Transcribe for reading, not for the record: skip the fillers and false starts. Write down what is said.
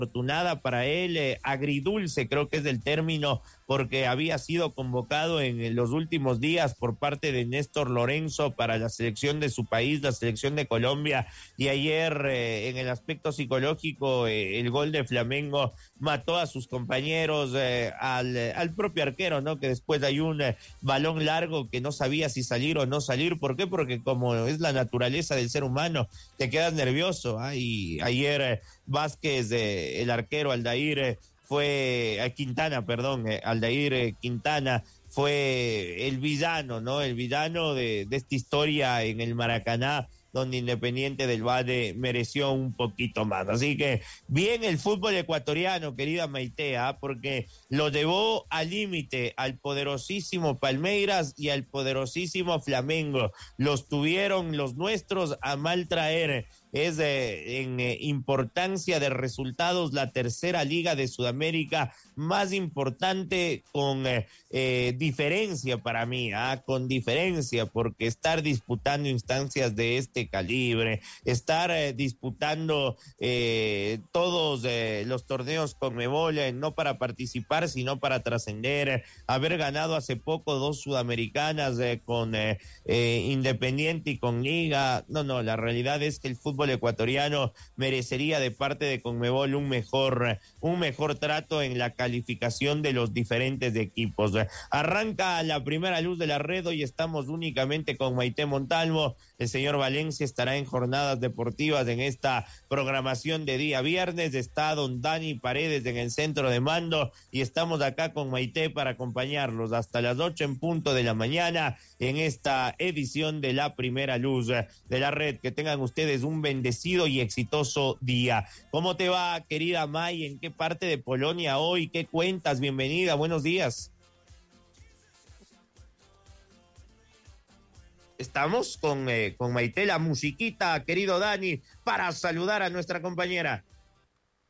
desafortunada para él, agridulce creo que es el término, porque había sido convocado en los últimos días por parte de Néstor Lorenzo para la selección de su país, la selección de Colombia, y ayer en el aspecto psicológico el gol de Flamengo mató a sus compañeros, al propio arquero, ¿no? Que después hay un balón largo que no sabía si salir o no salir. ¿Por qué? Porque como es la naturaleza del ser humano, te quedas nervioso, ¿ah? Y ayer Vázquez, el arquero Aldair, Quintana, perdón, Aldair Quintana fue el villano, ¿no? El villano de esta historia en el Maracaná, donde Independiente del Valle mereció un poquito más. Así que bien el fútbol ecuatoriano, querida Maitea, porque lo llevó al límite al poderosísimo Palmeiras y al poderosísimo Flamengo. Los tuvieron los nuestros a mal traer. Es en importancia de resultados la tercera liga de Sudamérica más importante, con diferencia para mí, con diferencia, porque estar disputando instancias de este calibre, estar disputando todos los torneos Conmebol, no para participar, sino para trascender, haber ganado hace poco 2 sudamericanas con Independiente y con Liga. No, la realidad es que el fútbol ecuatoriano merecería de parte de Conmebol un mejor trato en la calificación de los diferentes equipos. Arranca la primera luz de la red, hoy estamos únicamente con Maite Montalvo. El señor Valencia estará en jornadas deportivas en esta programación de día viernes. Está don Dani Paredes en el centro de mando y estamos acá con Maite para acompañarlos hasta las 8 en punto de la mañana en esta edición de la primera luz de la red. Que tengan ustedes un bendecido y exitoso día. ¿Cómo te va, querida May? ¿En qué parte de Polonia hoy? ¿Qué cuentas? Bienvenida, buenos días. Estamos con Maite, la musiquita, querido Dani, para saludar a nuestra compañera.